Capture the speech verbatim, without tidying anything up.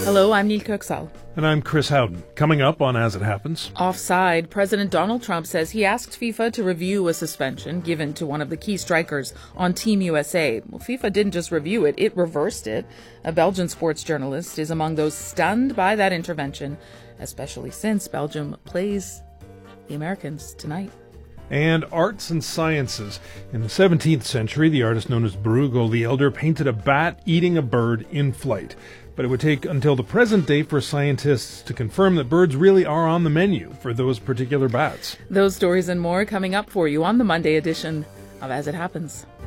Hello, I'm Neil Kirksall. And I'm Chris Howden. Coming up on As It Happens. Offside, President Donald Trump says he asked FIFA to review a suspension given to one of the key strikers on Team U S A. Well, FIFA didn't just review it, it reversed it. A Belgian sports journalist is among those stunned by that intervention, especially since Belgium plays the Americans tonight. And arts and sciences. In the seventeenth century, the artist known as Bruegel the Elder painted a bat eating a bird in flight. But it would take until the present day for scientists to confirm that birds really are on the menu for those particular bats. Those stories and more coming up for you on the Monday edition of As It Happens.